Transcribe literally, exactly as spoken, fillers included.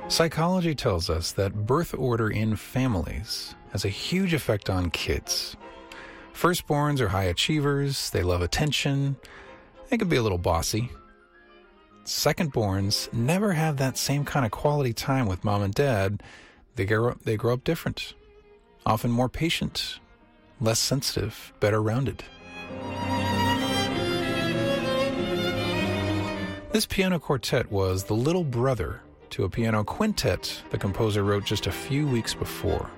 Psychology tells us that birth order in families has a huge effect on kids. Firstborns are high achievers, they love attention, they can be a little bossy. Secondborns never have that same kind of quality time with mom and dad. They grow up, they grow up different, often more patient, less sensitive, better rounded. This piano quartet was the little brother to a piano quintet the composer wrote just a few weeks before.